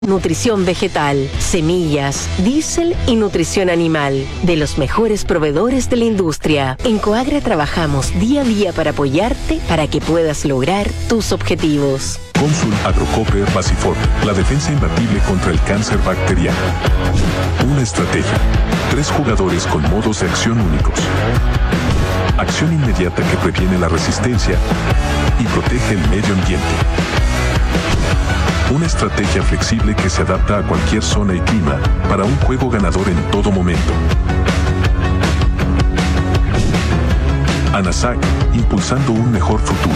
Nutrición vegetal, semillas, diésel y nutrición animal, de los mejores proveedores de la industria. En Coagra trabajamos día a día para apoyarte para que puedas lograr tus objetivos. Consul Agrocopper Basifort, la defensa imbatible contra el cáncer bacteriano. Una estrategia, 3 jugadores con modos de acción únicos. Acción inmediata que previene la resistencia y protege el medio ambiente. Una estrategia flexible que se adapta a cualquier zona y clima para un juego ganador en todo momento. ANASAC, impulsando un mejor futuro.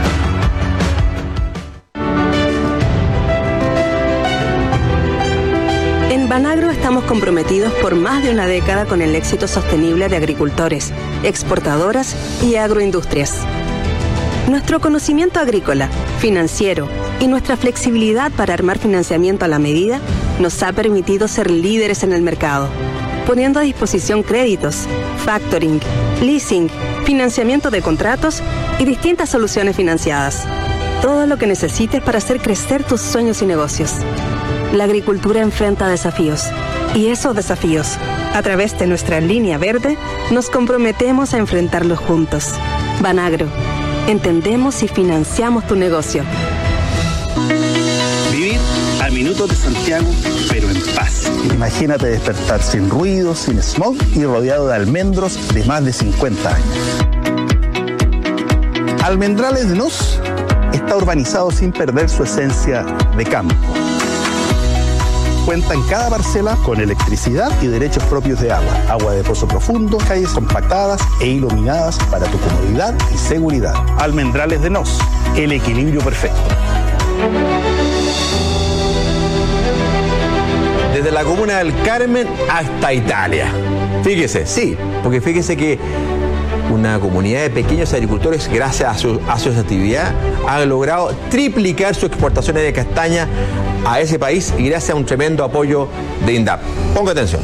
En Banagro estamos comprometidos por más de una década con el éxito sostenible de agricultores, exportadoras y agroindustrias. Nuestro conocimiento agrícola, financiero y nuestra flexibilidad para armar financiamiento a la medida nos ha permitido ser líderes en el mercado, poniendo a disposición créditos, factoring, leasing, financiamiento de contratos y distintas soluciones financiadas. Todo lo que necesites para hacer crecer tus sueños y negocios. La agricultura enfrenta desafíos y esos desafíos, a través de nuestra línea verde, nos comprometemos a enfrentarlos juntos. Banagro. Entendemos y financiamos tu negocio. Vivir a minutos de Santiago, pero en paz. Imagínate despertar sin ruido, sin smog y rodeado de almendros de más de 50 años. Almendrales de Nos está urbanizado sin perder su esencia de campo. Cuenta en cada parcela con electricidad y derechos propios de agua. Agua de pozo profundo, calles compactadas e iluminadas para tu comodidad y seguridad. Almendrales de Nos, el equilibrio perfecto. Desde la comuna del Carmen hasta Italia. Fíjese, sí, porque fíjese que una comunidad de pequeños agricultores, gracias a su actividad, han logrado triplicar sus exportaciones de castaña a ese país y gracias a un tremendo apoyo de INDAP. Ponga atención.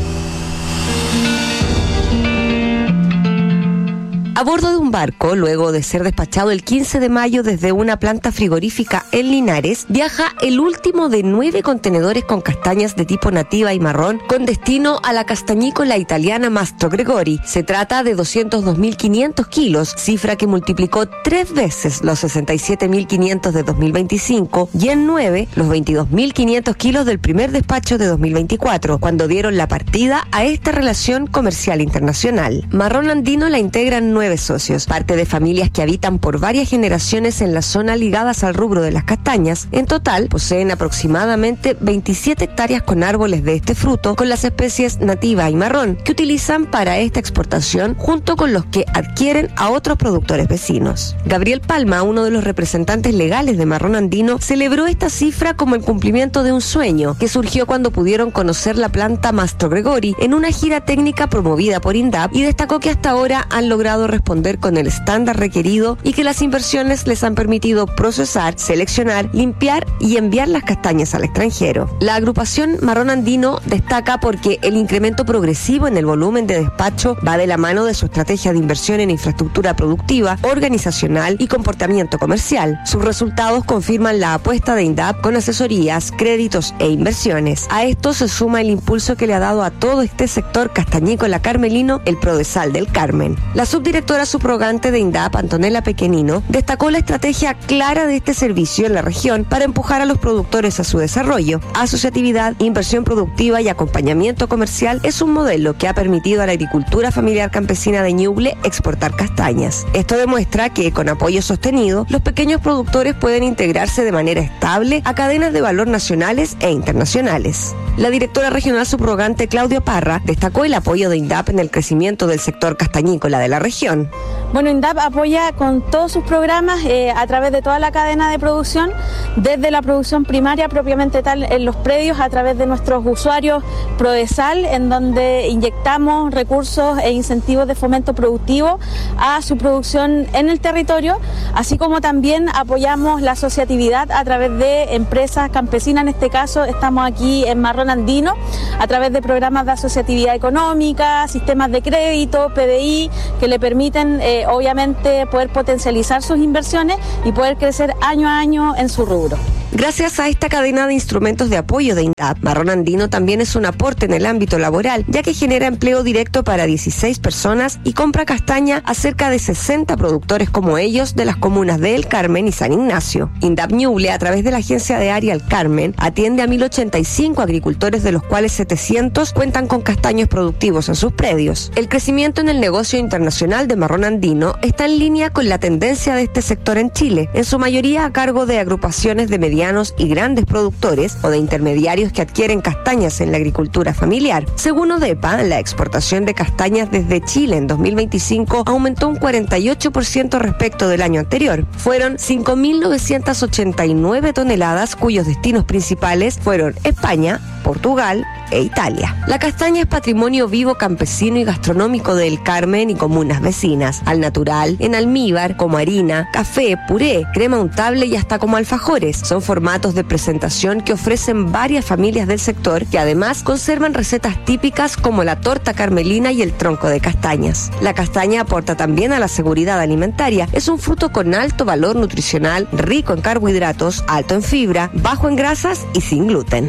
A bordo de un barco, luego de ser despachado el 15 de mayo desde una planta frigorífica en Linares, viaja el último de 9 contenedores con castañas de tipo nativa y marrón con destino a la castañícola italiana Mastro Gregori. Se trata de 202.500 kilos, cifra que multiplicó 3 veces los 67.500 de 2025 y en 9 los 22.500 kilos del primer despacho de 2024, cuando dieron la partida a esta relación comercial internacional. Marrón Andino la integran 9 socios, parte de familias que habitan por varias generaciones en la zona ligadas al rubro de las castañas. En total, poseen aproximadamente 27 hectáreas con árboles de este fruto, con las especies nativa y marrón, que utilizan para esta exportación, junto con los que adquieren a otros productores vecinos. Gabriel Palma, uno de los representantes legales de Marrón Andino, celebró esta cifra como el cumplimiento de un sueño que surgió cuando pudieron conocer la planta Mastro Gregori en una gira técnica promovida por INDAP, y destacó que hasta ahora han logrado responder con el estándar requerido y que las inversiones les han permitido procesar, seleccionar, limpiar y enviar las castañas al extranjero. La agrupación Marrón Andino destaca porque el incremento progresivo en el volumen de despacho va de la mano de su estrategia de inversión en infraestructura productiva, organizacional y comportamiento comercial. Sus resultados confirman la apuesta de INDAP con asesorías, créditos e inversiones. A esto se suma el impulso que le ha dado a todo este sector castañícola carmelino el Prodesal del Carmen. La subdirectora subrogante de INDAP, Antonella Pequenino, destacó la estrategia clara de este servicio en la región para empujar a los productores a su desarrollo. Asociatividad, inversión productiva y acompañamiento comercial es un modelo que ha permitido a la agricultura familiar campesina de Ñuble exportar castañas. Esto demuestra que, con apoyo sostenido, los pequeños productores pueden integrarse de manera estable a cadenas de valor nacionales e internacionales. La directora regional subrogante Claudia Parra destacó el apoyo de INDAP en el crecimiento del sector castañícola de la región. Bueno, INDAP apoya con todos sus programas a través de toda la cadena de producción, desde la producción primaria propiamente tal en los predios, a través de nuestros usuarios Prodesal, en donde inyectamos recursos e incentivos de fomento productivo a su producción en el territorio, así como también apoyamos la asociatividad a través de empresas campesinas. En este caso estamos aquí en Marrón Andino a través de programas de asociatividad económica, sistemas de crédito, PDI, que le permiten obviamente poder potencializar sus inversiones y poder crecer año a año en su rubro. Gracias a esta cadena de instrumentos de apoyo de INDAP, Marrón Andino también es un aporte en el ámbito laboral, ya que genera empleo directo para 16 personas y compra castaña a cerca de 60 productores como ellos de las comunas de El Carmen y San Ignacio. INDAP Ñuble, a través de la agencia de área El Carmen, atiende a 1.085 agricultores, de los cuales 700 cuentan con castaños productivos en sus predios. El crecimiento en el negocio internacional de marrón andino está en línea con la tendencia de este sector en Chile, en su mayoría a cargo de agrupaciones de medianos y grandes productores o de intermediarios que adquieren castañas en la agricultura familiar. Según ODEPA, la exportación de castañas desde Chile en 2025 aumentó un 48% respecto del año anterior. Fueron 5.989 toneladas, cuyos destinos principales fueron España, Portugal e Italia. La castaña es patrimonio vivo campesino y gastronómico de El Carmen y comunas vecinas. Al natural, en almíbar, como harina, café, puré, crema untable y hasta como alfajores. Son formatos de presentación que ofrecen varias familias del sector, que además conservan recetas típicas como la torta carmelina y el tronco de castañas. La castaña aporta también a la seguridad alimentaria. Es un fruto con alto valor nutricional, rico en carbohidratos, alto en fibra, bajo en grasas y sin gluten.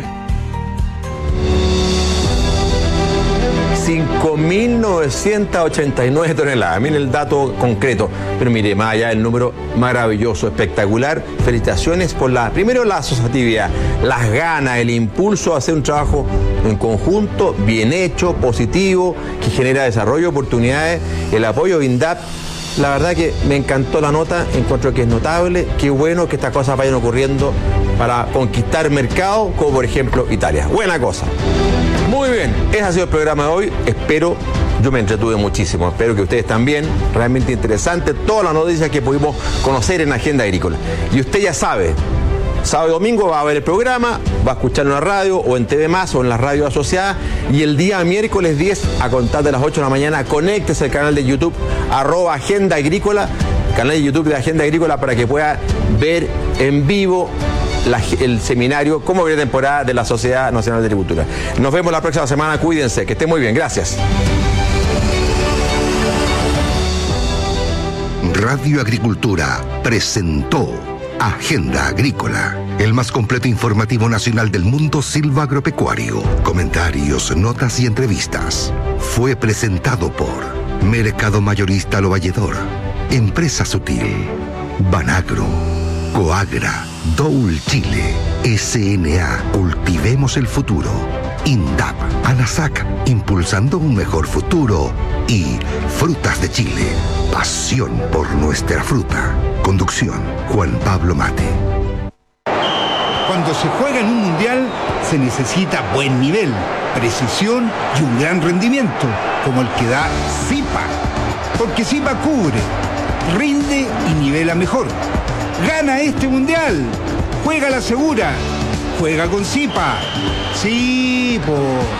5.989 toneladas. Miren el dato concreto. Pero mire, más allá del número, maravilloso, espectacular. Felicitaciones por primero la asociatividad, las ganas, el impulso a hacer un trabajo en conjunto, bien hecho, positivo, que genera desarrollo, oportunidades, el apoyo de INDAP. La verdad que me encantó la nota, encuentro que es notable, qué bueno que estas cosas vayan ocurriendo para conquistar mercados, como por ejemplo Italia. Buena cosa. Muy bien, ese ha sido el programa de hoy. Yo me entretuve muchísimo, espero que ustedes también. Realmente interesante todas las noticias que pudimos conocer en Agenda Agrícola. Y usted ya sabe, sábado y domingo va a ver el programa, va a escucharlo en la radio o en TV Más o en la radio asociada. Y el día miércoles 10, a contar de las 8 de la mañana, conéctese al canal de YouTube, @Agenda Agrícola, canal de YouTube de Agenda Agrícola, para que pueda ver en vivo el seminario como primera temporada de la Sociedad Nacional de Agricultura. Nos vemos la próxima semana, cuídense, que estén muy bien, gracias. Radio Agricultura presentó Agenda Agrícola, el más completo informativo nacional del mundo silvagropecuario. Comentarios, notas y entrevistas. Fue presentado por Mercado Mayorista Lo Valledor, Empresa Sutil, Banagro, Coagra, Doul Chile, SNA, Cultivemos el Futuro, INDAP, ANASAC, impulsando un mejor futuro, y Frutas de Chile, pasión por nuestra fruta. Conducción, Juan Pablo Mate. Cuando se juega en un mundial, se necesita buen nivel, precisión y un gran rendimiento, como el que da Zipa. Porque Zipa cubre, rinde y nivela mejor. ¡Gana este mundial! ¡Juega la segura! ¡Juega con Zipa! ¡Sí, po!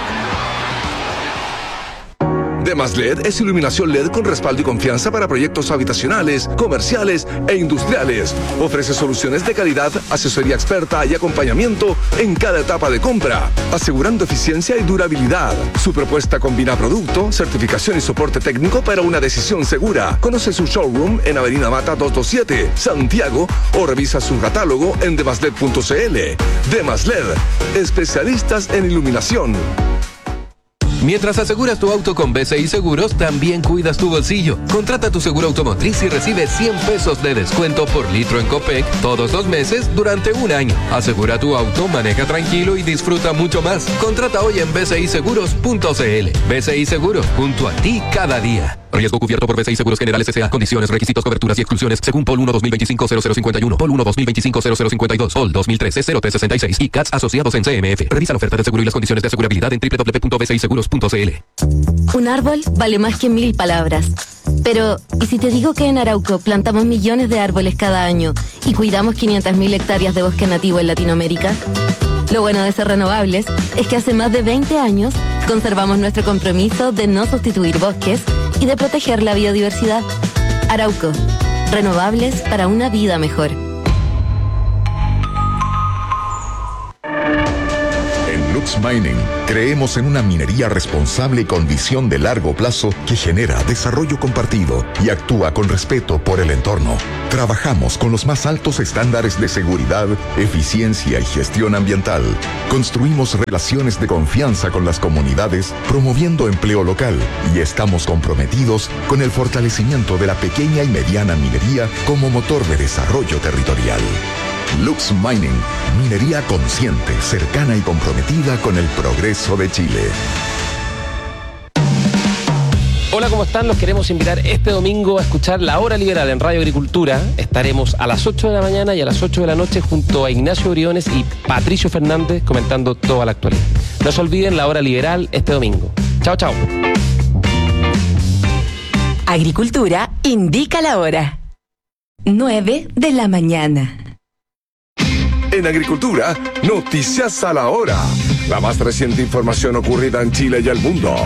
Demas LED es iluminación LED con respaldo y confianza para proyectos habitacionales, comerciales e industriales. Ofrece soluciones de calidad, asesoría experta y acompañamiento en cada etapa de compra, asegurando eficiencia y durabilidad. Su propuesta combina producto, certificación y soporte técnico para una decisión segura. Conoce su showroom en Avenida Mata 227, Santiago, o revisa su catálogo en demasled.cl. Demas LED, especialistas en iluminación. Mientras aseguras tu auto con BCI Seguros, también cuidas tu bolsillo. Contrata tu seguro automotriz y recibe 100 pesos de descuento por litro en Copec todos los meses durante un año. Asegura tu auto, maneja tranquilo y disfruta mucho más. Contrata hoy en bciseguros.cl. BCI Seguros, junto a ti cada día. Riesgo cubierto por BCI Seguros Generales S.A. Condiciones, requisitos, coberturas y exclusiones según POL 1 2025-0051, POL 1 2025-0052, POL 2013-0366 y CATS asociados en CMF. Revisa la oferta de seguro y las condiciones de asegurabilidad en www.bciseguros.cl. Un árbol vale más que 1000 palabras. Pero, ¿y si te digo que en Arauco plantamos millones de árboles cada año y cuidamos 500.000 hectáreas de bosque nativo en Latinoamérica? Lo bueno de ser renovables es que hace más de 20 años conservamos nuestro compromiso de no sustituir bosques y de proteger la biodiversidad. Arauco, renovables para una vida mejor. Lux Mining, creemos en una minería responsable y con visión de largo plazo que genera desarrollo compartido y actúa con respeto por el entorno. Trabajamos con los más altos estándares de seguridad, eficiencia y gestión ambiental. Construimos relaciones de confianza con las comunidades, promoviendo empleo local, y estamos comprometidos con el fortalecimiento de la pequeña y mediana minería como motor de desarrollo territorial. Lux Mining, minería consciente, cercana y comprometida con el progreso de Chile. Hola, ¿cómo están? Los queremos invitar este domingo a escuchar La Hora Liberal en Radio Agricultura. Estaremos a las 8 de la mañana y a las 8 de la noche junto a Ignacio Briones y Patricio Fernández comentando toda la actualidad. No se olviden La Hora Liberal este domingo. Chao, chao. Agricultura indica la hora. 9 de la mañana. En Agricultura, noticias a la hora. La más reciente información ocurrida en Chile y el mundo.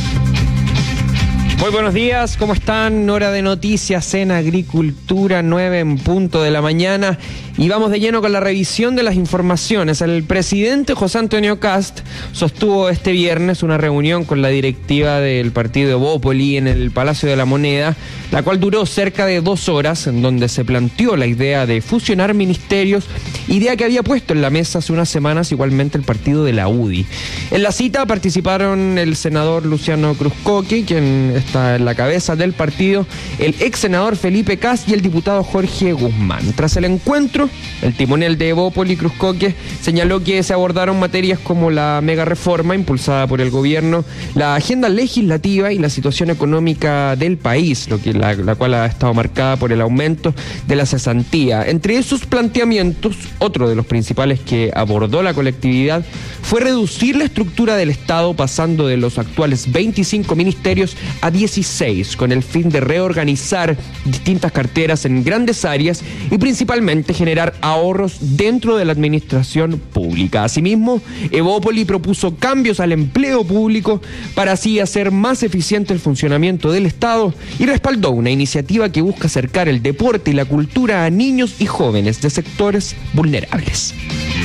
Muy buenos días, ¿cómo están? Hora de noticias en Agricultura, 9 en punto de la mañana. Y vamos de lleno con la revisión de las informaciones. El presidente José Antonio Kast sostuvo este viernes una reunión con la directiva del partido Evópoli en el Palacio de la Moneda, la cual duró cerca de 2 horas, en donde se planteó la idea de fusionar ministerios, idea que había puesto en la mesa hace unas semanas igualmente el partido de la UDI. En la cita participaron el senador Luciano Cruzcoque, quien está en la cabeza del partido, el ex senador Felipe Kast y el diputado Jorge Guzmán. Tras el encuentro, el timonel de Evópoli, Cruzcoque, señaló que se abordaron materias como la mega reforma impulsada por el gobierno, la agenda legislativa y la situación económica del país, la cual ha estado marcada por el aumento de la cesantía. Entre esos planteamientos, otro de los principales que abordó la colectividad fue reducir la estructura del Estado, pasando de los actuales 25 ministerios a 16, con el fin de reorganizar distintas carteras en grandes áreas y principalmente generar ahorros dentro de la administración pública. Asimismo, Evópoli propuso cambios al empleo público para así hacer más eficiente el funcionamiento del Estado y respaldó una iniciativa que busca acercar el deporte y la cultura a niños y jóvenes de sectores vulnerables.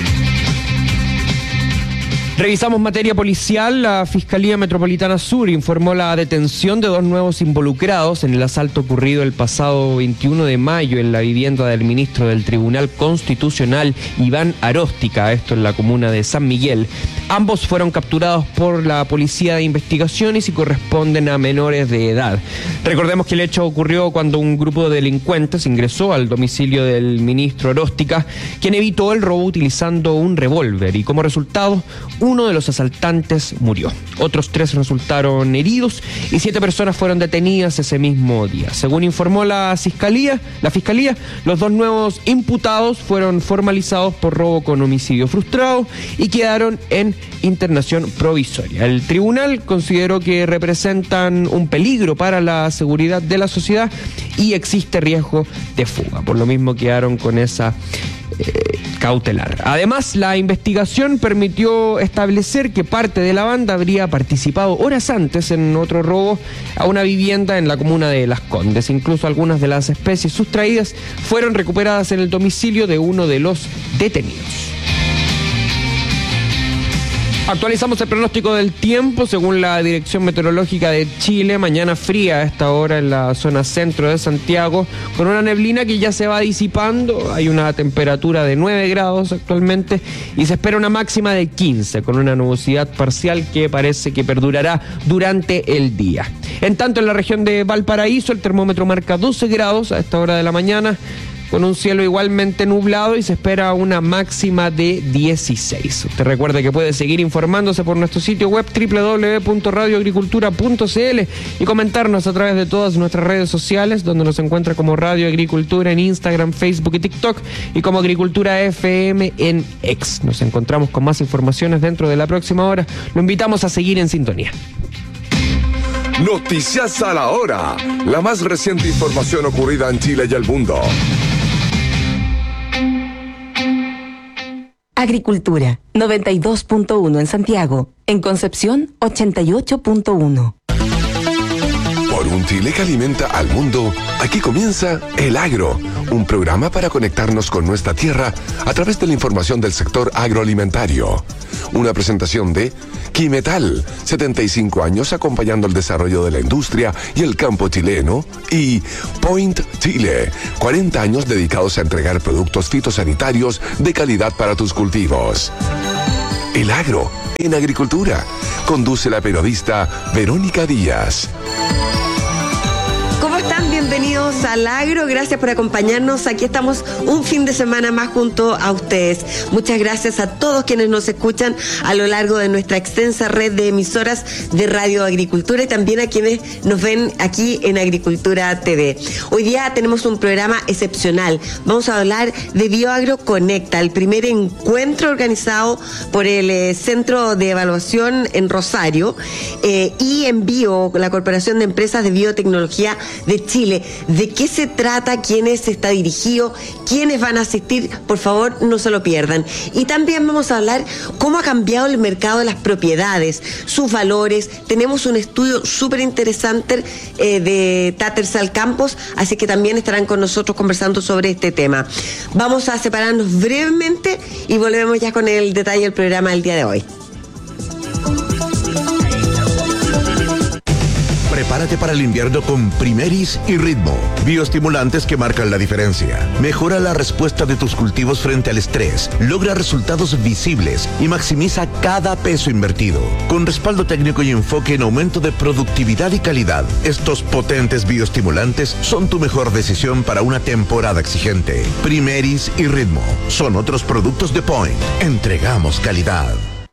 Revisamos materia policial. La Fiscalía Metropolitana Sur informó la detención de 2 nuevos involucrados en el asalto ocurrido el pasado 21 de mayo en la vivienda del ministro del Tribunal Constitucional, Iván Aróstica, esto en la comuna de San Miguel. Ambos fueron capturados por la Policía de Investigaciones y corresponden a menores de edad. Recordemos que el hecho ocurrió cuando un grupo de delincuentes ingresó al domicilio del ministro Aróstica, quien evitó el robo utilizando un revólver y como resultado, uno de los asaltantes murió. Otros 3 resultaron heridos y 7 personas fueron detenidas ese mismo día. Según informó la Fiscalía, los 2 nuevos imputados fueron formalizados por robo con homicidio frustrado y quedaron en internación provisoria. El tribunal consideró que representan un peligro para la seguridad de la sociedad y existe riesgo de fuga. Por lo mismo quedaron con esa cautelar. Además, la investigación permitió establecer que parte de la banda habría participado horas antes en otro robo a una vivienda en la comuna de Las Condes. Incluso algunas de las especies sustraídas fueron recuperadas en el domicilio de uno de los detenidos. Actualizamos el pronóstico del tiempo. Según la Dirección Meteorológica de Chile, mañana fría a esta hora en la zona centro de Santiago, con una neblina que ya se va disipando. Hay una temperatura de 9 grados actualmente y se espera una máxima de 15, con una nubosidad parcial que parece que perdurará durante el día. En tanto, en la región de Valparaíso, el termómetro marca 12 grados a esta hora de la mañana, con un cielo igualmente nublado y se espera una máxima de 16. Usted recuerde que puede seguir informándose por nuestro sitio web www.radioagricultura.cl y comentarnos a través de todas nuestras redes sociales, donde nos encuentra como Radio Agricultura en Instagram, Facebook y TikTok, y como Agricultura FM en X. Nos encontramos con más informaciones dentro de la próxima hora. Lo invitamos a seguir en sintonía. Noticias a la hora. La más reciente información ocurrida en Chile y el mundo. Agricultura, 92.1 en Santiago. En Concepción, 88.1. Por Por un Chile que alimenta al mundo, aquí comienza El Agro, un programa para conectarnos con nuestra tierra a través de la información del sector agroalimentario. Una presentación de Quimetal, 75 años acompañando el desarrollo de la industria y el campo chileno, y Point Chile, 40 años dedicados a entregar productos fitosanitarios de calidad para tus cultivos. El Agro en Agricultura. Conduce la periodista Verónica Díaz. ¿Cómo están? Bienvenidos al Agro, gracias por acompañarnos. Aquí estamos un fin de semana más junto a ustedes. Muchas gracias a todos quienes nos escuchan a lo largo de nuestra extensa red de emisoras de Radio Agricultura y también a quienes nos ven aquí en Agricultura TV. Hoy día tenemos un programa excepcional. Vamos a hablar de BioAgro Conecta, el primer encuentro organizado por el Centro de Evaluación en Rosario y Envío, la Corporación de Empresas de Biotecnología de Chile. ¿De qué se trata? ¿Quiénes está dirigido? ¿Quiénes van a asistir? Por favor, no se lo pierdan. Y también vamos a hablar cómo ha cambiado el mercado de las propiedades, sus valores. Tenemos un estudio súper interesante de Tattersall Campos, así que también estarán con nosotros conversando sobre este tema. Vamos a separarnos brevemente y volvemos ya con el detalle del programa del día de hoy. Prepárate para el invierno con Primeris y Ritmo, bioestimulantes que marcan la diferencia. Mejora la respuesta de tus cultivos frente al estrés, logra resultados visibles y maximiza cada peso invertido. Con respaldo técnico y enfoque en aumento de productividad y calidad, estos potentes bioestimulantes son tu mejor decisión para una temporada exigente. Primeris y Ritmo son otros productos de Point. Entregamos calidad.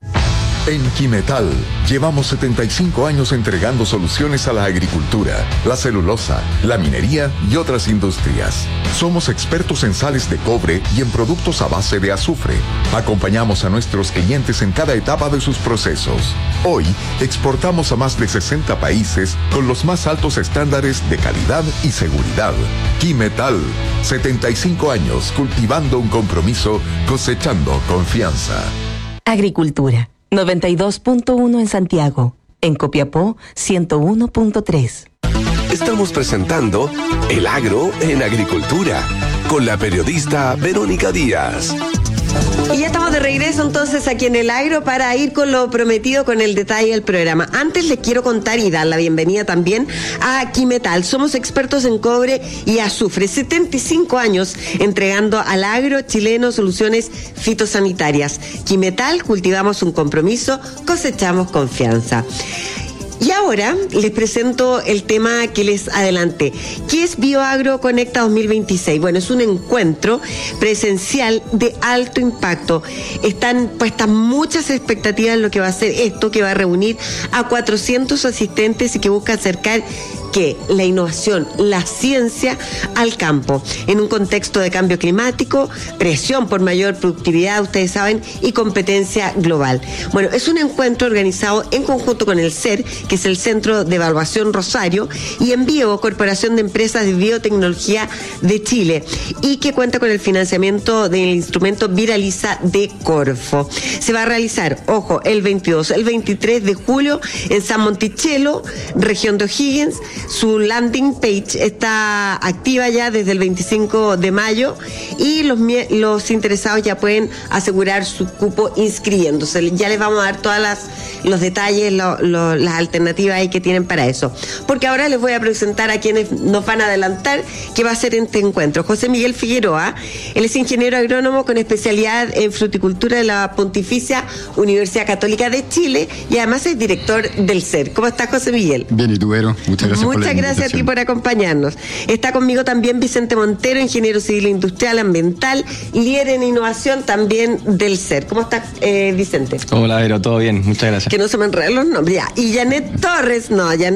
En Quimetal llevamos 75 años entregando soluciones a la agricultura, la celulosa, la minería y otras industrias. Somos expertos en sales de cobre y en productos a base de azufre. Acompañamos a nuestros clientes en cada etapa de sus procesos. Hoy exportamos a más de 60 países con los más altos estándares de calidad y seguridad. Quimetal, 75 años cultivando un compromiso, cosechando confianza. Agricultura. 92.1 en Santiago, en Copiapó 101.3. Estamos presentando El Agro en Agricultura con la periodista Verónica Díaz. Y ya estamos de regreso entonces aquí en El Agro para ir con lo prometido, con el detalle del programa. Antes les quiero contar y dar la bienvenida también a Quimetal. Somos expertos en cobre y azufre. 75 años entregando al agro chileno soluciones fitosanitarias. Quimetal, cultivamos un compromiso, cosechamos confianza. Y ahora les presento el tema que les adelanté. ¿Qué es BioAgro Conecta 2026? Bueno, es un encuentro presencial de alto impacto. Están puestas muchas expectativas en lo que va a ser esto, que va a reunir a 400 asistentes y que busca acercar que la innovación, la ciencia al campo, en un contexto de cambio climático, presión por mayor productividad, ustedes saben, y competencia global. Bueno, es un encuentro organizado en conjunto con el CER, que es el Centro de Evaluación Rosario, y Envío, Corporación de Empresas de Biotecnología de Chile, y que cuenta con el financiamiento del instrumento Viraliza de Corfo. Se va a realizar, ojo, el 22, el 23 de julio en San Monticello, región de O'Higgins. Su landing page está activa ya desde el 25 de mayo y los interesados ya pueden asegurar su cupo inscribiéndose. Ya les vamos a dar todos los detalles, las alternativas ahí que tienen para eso. Porque ahora les voy a presentar a quienes nos van a adelantar qué va a ser este encuentro. José Miguel Figueroa, él es ingeniero agrónomo con especialidad en fruticultura de la Pontificia Universidad Católica de Chile y además es director del CER. ¿Cómo estás, José Miguel? Bien, ¿y tú, Vero? Muchas gracias. Muchas gracias a ti por acompañarnos. Está conmigo también Vicente Montero, ingeniero civil industrial ambiental, líder en innovación también del CER. ¿Cómo estás, Vicente? Hola, Vero, todo bien, muchas gracias. Que no se me enredan los nombres, ya. Y Janet Torres,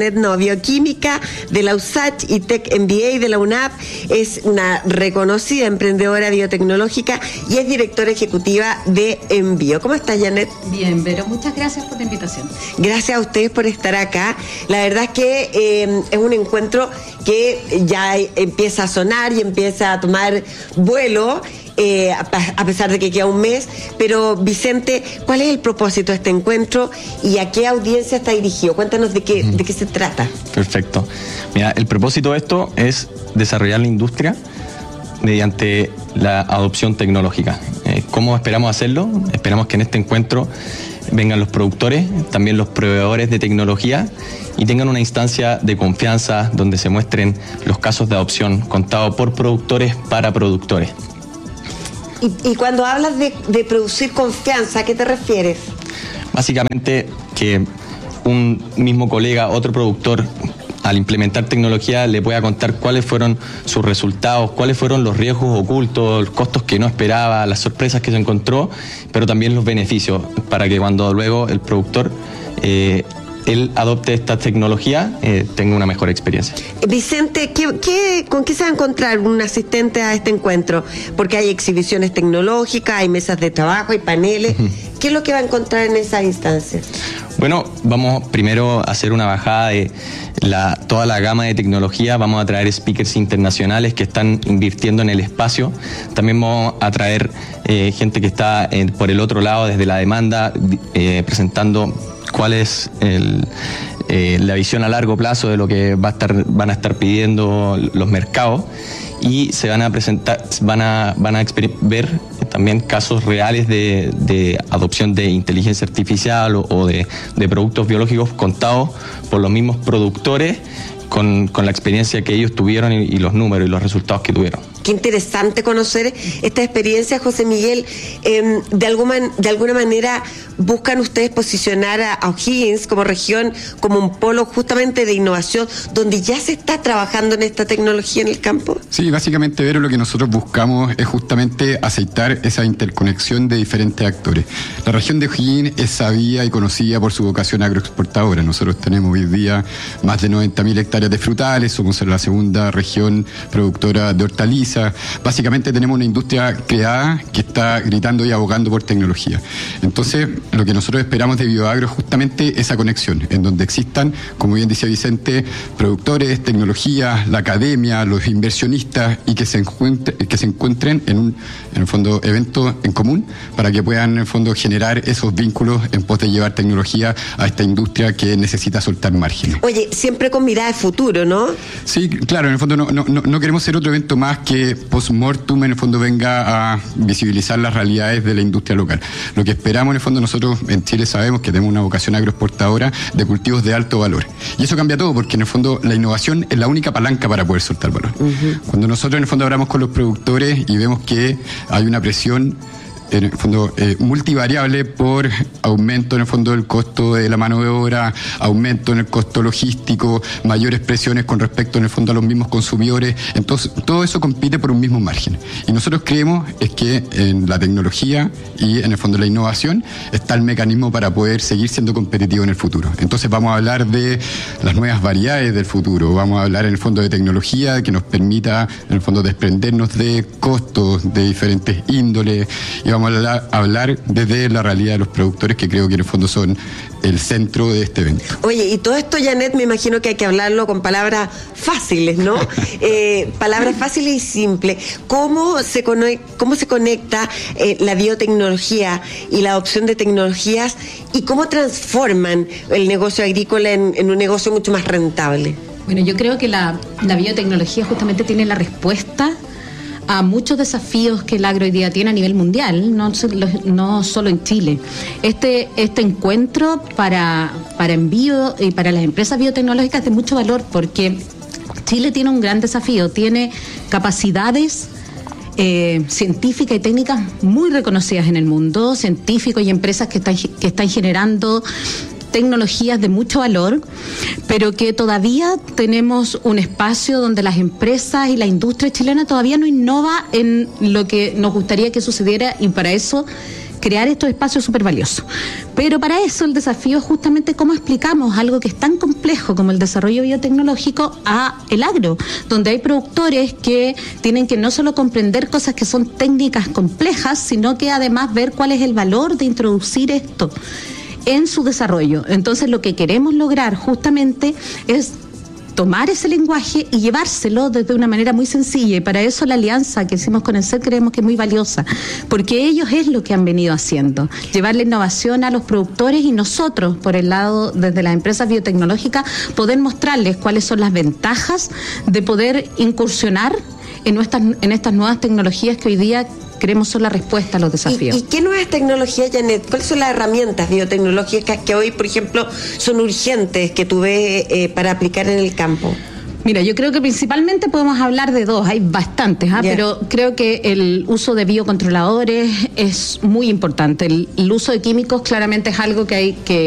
bioquímica de la USACH y Tech MBA de la UNAP, es una reconocida emprendedora biotecnológica y es directora ejecutiva de Envío. ¿Cómo estás, Janet? Bien, Vero, muchas gracias por la invitación. Gracias a ustedes por estar acá. La verdad es que es un encuentro que ya empieza a sonar y empieza a tomar vuelo. a pesar de que queda un mes. Pero Vicente, ¿cuál es el propósito de este encuentro y a qué audiencia está dirigido? Cuéntanos de qué se trata. Perfecto. Mira, el propósito de esto es desarrollar la industria mediante la adopción tecnológica. ¿Cómo esperamos hacerlo? Esperamos que en este encuentro vengan los productores, también los proveedores de tecnología y tengan una instancia de confianza donde se muestren los casos de adopción contados por productores para productores. Y cuando hablas de producir confianza, ¿a qué te refieres? Básicamente que un mismo colega, otro productor, al implementar tecnología le pueda contar cuáles fueron sus resultados, cuáles fueron los riesgos ocultos, los costos que no esperaba, las sorpresas que se encontró, pero también los beneficios, para que cuando luego el productor él adopte esta tecnología, tenga una mejor experiencia. Vicente, ¿con qué se va a encontrar un asistente a este encuentro? Porque hay exhibiciones tecnológicas, hay mesas de trabajo, hay paneles. ¿Qué es lo que va a encontrar en esas instancias? Bueno, vamos primero a hacer una bajada de toda la gama de tecnología. Vamos a traer speakers internacionales que están invirtiendo en el espacio. También vamos a traer gente que está por el otro lado, desde la demanda, presentando cuál es la visión a largo plazo de lo que van a estar pidiendo los mercados, y se van a presentar, van a ver también casos reales de adopción de inteligencia artificial o de productos biológicos contados por los mismos productores con la experiencia que ellos tuvieron y los números y los resultados que tuvieron. Qué interesante conocer esta experiencia, José Miguel. De alguna manera buscan ustedes posicionar a O'Higgins como región, como un polo justamente de innovación, donde ya se está trabajando en esta tecnología en el campo. Sí, básicamente, Vero, lo que nosotros buscamos es justamente aceitar esa interconexión de diferentes actores. La región de O'Higgins es sabida y conocida por su vocación agroexportadora. Nosotros tenemos hoy día más de 90.000 hectáreas de frutales, somos la segunda región productora de hortalizas. Básicamente tenemos una industria creada que está gritando y abogando por tecnología. Entonces, lo que nosotros esperamos de Bioagro es justamente esa conexión, en donde existan, como bien decía Vicente, productores, tecnología, la academia, los inversionistas, y que se encuentren en el fondo, evento en común, para que puedan, en el fondo, generar esos vínculos en pos de llevar tecnología a esta industria que necesita soltar márgenes. Oye, siempre con mirada de futuro, ¿no? Sí, claro, en el fondo no queremos ser otro evento más que post-mortem, en el fondo, venga a visibilizar las realidades de la industria local. Lo que esperamos, en el fondo, nosotros en Chile sabemos que tenemos una vocación agroexportadora de cultivos de alto valor. Y eso cambia todo, porque en el fondo la innovación es la única palanca para poder soltar valor. Cuando nosotros, en el fondo, hablamos con los productores y vemos que hay una presión, en el fondo, multivariable por aumento, en el fondo, del costo de la mano de obra, aumento en el costo logístico, mayores presiones con respecto, en el fondo, a los mismos consumidores. Entonces, todo eso compite por un mismo margen. Y nosotros creemos es que en la tecnología y, en el fondo, la innovación está el mecanismo para poder seguir siendo competitivo en el futuro. Entonces, vamos a hablar de las nuevas variedades del futuro, vamos a hablar, en el fondo, de tecnología que nos permita, en el fondo, desprendernos de costos de diferentes índoles, y vamos a hablar desde la realidad de los productores, que creo que en el fondo son el centro de este evento. Oye, y todo esto, Janet, me imagino que hay que hablarlo con palabras fáciles, ¿no? Palabras fáciles y simples. ¿Cómo se conecta la biotecnología y la adopción de tecnologías, y cómo transforman el negocio agrícola en un negocio mucho más rentable? Bueno, yo creo que la biotecnología justamente tiene la respuesta a muchos desafíos que el agro hoy día tiene a nivel mundial, no solo en Chile. Este encuentro para envío y para las empresas biotecnológicas es de mucho valor, porque Chile tiene un gran desafío, tiene capacidades científicas y técnicas muy reconocidas en el mundo, científicos y empresas que están generando tecnologías de mucho valor, pero que todavía tenemos un espacio donde las empresas y la industria chilena todavía no innova en lo que nos gustaría que sucediera, y para eso crear estos espacios es súper valioso. Pero para eso el desafío es justamente cómo explicamos algo que es tan complejo como el desarrollo biotecnológico a el agro, donde hay productores que tienen que no solo comprender cosas que son técnicas complejas, sino que además ver cuál es el valor de introducir esto en su desarrollo. Entonces, lo que queremos lograr justamente es tomar ese lenguaje y llevárselo desde una manera muy sencilla, y para eso la alianza que hicimos con el CER creemos que es muy valiosa, porque ellos es lo que han venido haciendo, llevar la innovación a los productores, y nosotros por el lado desde las empresas biotecnológicas poder mostrarles cuáles son las ventajas de poder incursionar en estas nuevas tecnologías que hoy día creemos son la respuesta a los desafíos. ¿Y qué nuevas tecnologías, Janet? ¿Cuáles son las herramientas biotecnológicas que hoy, por ejemplo, son urgentes que tú ves para aplicar en el campo? Mira, yo creo que principalmente podemos hablar de dos, hay bastantes, pero creo que el uso de biocontroladores es muy importante. El uso de químicos claramente es algo que hay que